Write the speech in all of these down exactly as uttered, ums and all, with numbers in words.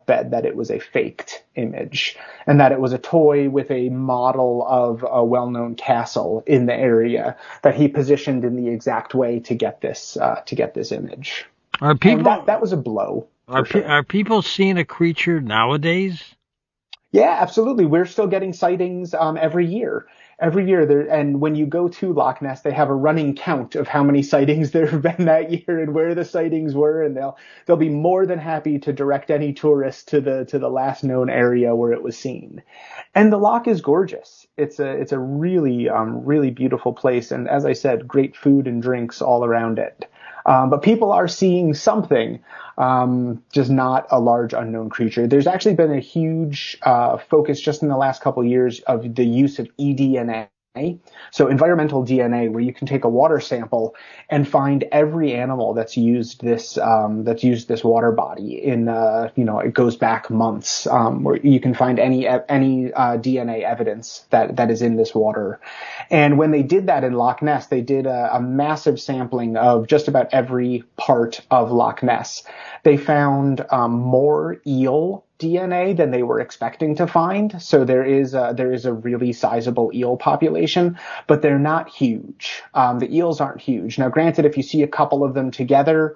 deathbed that it was a faked image and that it was a toy with a model of a well-known castle in the area that he positioned in the exact way to get this uh, to get this image. Are people and that that was a blow. Are sure. are people seeing a creature nowadays? Yeah, absolutely. We're still getting sightings um, every year. Every year, there, and when you go to Loch Ness, they have a running count of how many sightings there have been that year and where the sightings were, and they'll they'll be more than happy to direct any tourist to the to the last known area where it was seen. And the loch is gorgeous. It's a it's a really um, really beautiful place, and as I said, great food and drinks all around it. Um, but people are seeing something, um, just not a large unknown creature. There's actually been a huge uh, focus just in the last couple of years of the use of e D N A. So environmental D N A, where you can take a water sample and find every animal that's used this um, that's used this water body in uh, you know it goes back months, um, where you can find any any uh, D N A evidence that that is in this water. And when they did that in Loch Ness, they did a, a massive sampling of just about every part of Loch Ness. They found um, more eel D N A than they were expecting to find. So there is a, there is a really sizable eel population, but they're not huge. Um, the eels aren't huge. Now, granted, if you see a couple of them together,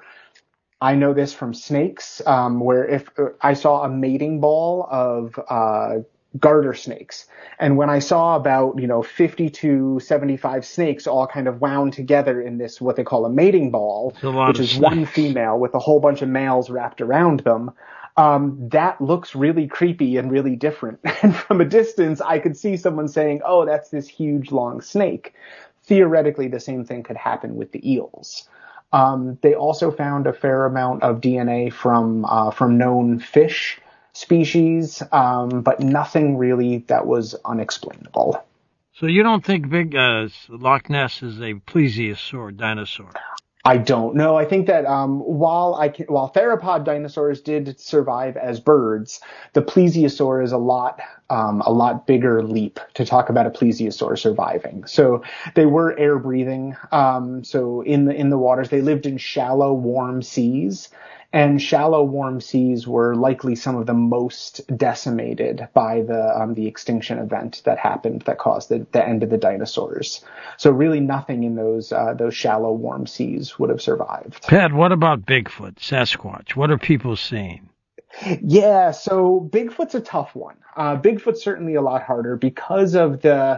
I know this from snakes, um, where if uh, I saw a mating ball of uh, garter snakes, and when I saw about you know fifty to seventy-five snakes all kind of wound together in this what they call a mating ball, which is snakes. One female with a whole bunch of males wrapped around them. Um, that looks really creepy and really different. And from a distance, I could see someone saying, oh, that's this huge, long snake. Theoretically, the same thing could happen with the eels. Um, they also found a fair amount of D N A from, uh, from known fish species, um, but nothing really that was unexplainable. So you don't think big, uh, Loch Ness is a plesiosaur dinosaur? I don't know. I think that um, while I can, while theropod dinosaurs did survive as birds, the plesiosaur is a lot um, a lot bigger leap to talk about a plesiosaur surviving. So they were air breathing. Um, so in the in the waters, they lived in shallow, warm seas. And shallow, warm seas were likely some of the most decimated by the um, the extinction event that happened that caused the, the end of the dinosaurs. So really nothing in those uh, those shallow, warm seas would have survived. Pat, what about Bigfoot, Sasquatch? What are people seeing? Yeah, so Bigfoot's a tough one. Uh, Bigfoot's certainly a lot harder because of the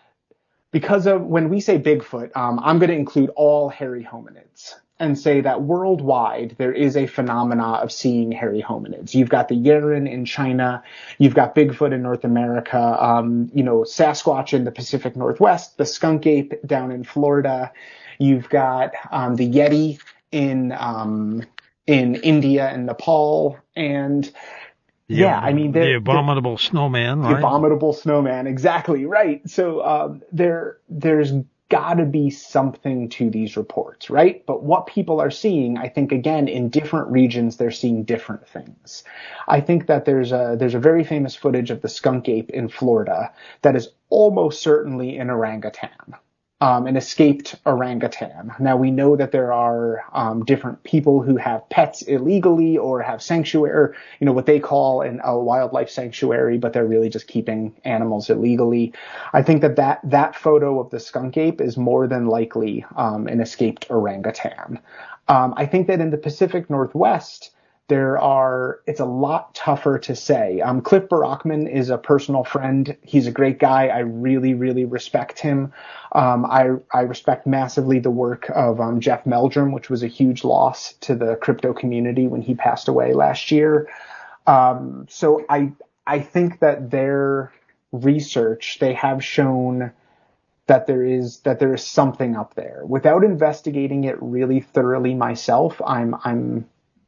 because of when we say Bigfoot, um, I'm going to include all hairy hominids. And say that worldwide there is a phenomena of seeing hairy hominids. You've got the Yeren in China, you've got Bigfoot in North America, um, you know, Sasquatch in the Pacific Northwest, the skunk ape down in Florida. You've got um, the Yeti in um, in India and Nepal, and The, yeah, I mean the abominable the, snowman, the right? abominable snowman, exactly right. So um, there there's got to be something to these reports, right? But what people are seeing, I think, again, in different regions, they're seeing different things. I think that there's a there's a very famous footage of the skunk ape in Florida that is almost certainly an orangutan, um, an escaped orangutan. Now, we know that there are um, different people who have pets illegally or have sanctuary, you know, what they call an, a wildlife sanctuary, but they're really just keeping animals illegally. I think that that, that photo of the skunk ape is more than likely um, an escaped orangutan. Um, I think that in the Pacific Northwest, there are, it's a lot tougher to say. Um, Cliff Barackman is a personal friend. He's a great guy. I really, really respect him. Um, I, I respect massively the work of um, Jeff Meldrum, which was a huge loss to the crypto community when he passed away last year. Um, so I, I think that their research, they have shown that there is, that there is something up there. Without investigating it really thoroughly myself, I'm, I'm,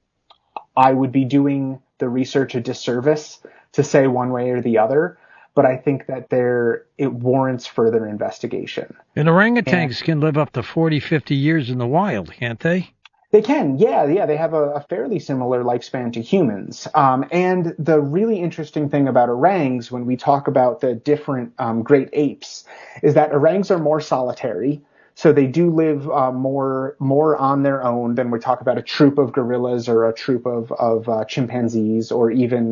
I would be doing the research a disservice to say one way or the other, but I think that there it warrants further investigation. And orangutans and, can live up to forty, fifty years in the wild, can't they? They can, yeah, yeah. They have a, a fairly similar lifespan to humans. Um, and the really interesting thing about orangs, when we talk about the different um, great apes, is that orangs are more solitary. So they do live uh, more more on their own than we talk about a troop of gorillas or a troop of, of uh, chimpanzees or even